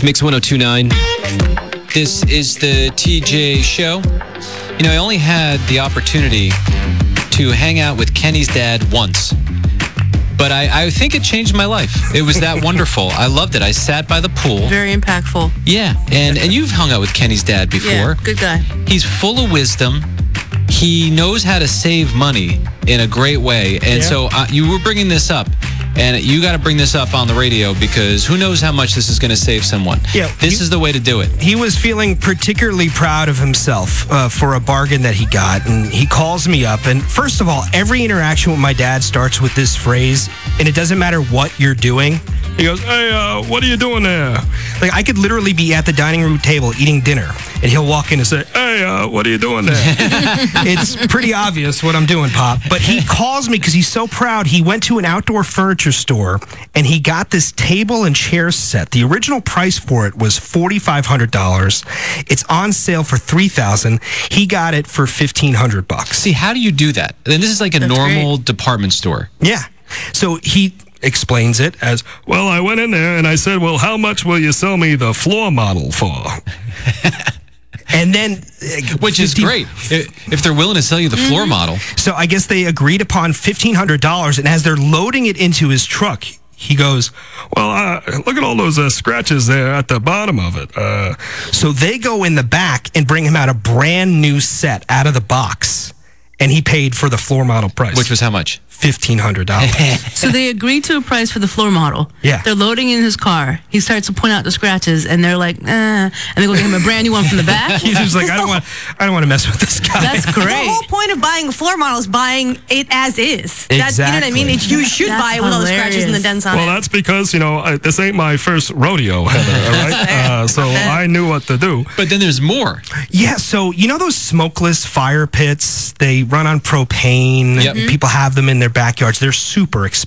Mix 102.9. This is the TJ Show. You know, I only had the opportunity to hang out with Kenny's dad once. But I think it changed my life. It was that wonderful. I loved it. I sat by the pool. Very impactful. Yeah, and you've hung out with Kenny's dad before. Yeah, good guy. He's full of wisdom. He knows how to save money in a great way. And so you were bringing this up. And you got to bring this up on the radio because who knows how much this is going to save someone. Yeah, this is the way to do it. He was feeling particularly proud of himself for a bargain that he got. And he calls me up. And first of all, every interaction with my dad starts with this phrase. And it doesn't matter what you're doing. He goes, hey, what are you doing there? Like, I could literally be at the dining room table eating dinner. And he'll walk in and say, hey, what are you doing there? It's pretty obvious what I'm doing, Pop. But he calls me because he's so proud. He went to an outdoor furniture store and he got this table and chair set. The original price for it was $4,500. It's on sale for $3,000. He got it for $1,500. See, how do you do that? And this is like a normal department store. Yeah. So he explains it as, well, I went in there and I said, well, how much will you sell me the floor model for? And then, which is great if they're willing to sell you the floor model. So I guess they agreed upon $1,500, and as they're loading it into his truck, he goes, well, look at all those scratches there at the bottom of it. So they go in the back and bring him out a brand new set out of the box, and he paid for the floor model price. Which was how much? $1,500. So they agreed to a price for the floor model. Yeah. They're loading in his car. He starts to point out the scratches, and they're like, and they go get him a brand new one from the back. He's just like, I don't want to mess with this guy. That's great. The whole point of buying a floor model is buying it as is. Exactly. You know what I mean? You should buy it with all the scratches and the dents on it. Well, that's because, this ain't my first rodeo, Heather, all right? So I knew what to do. But then there's more. Yeah, so you know those smokeless fire pits? They run on propane. Yep. People have them in their backyards. They're super expensive.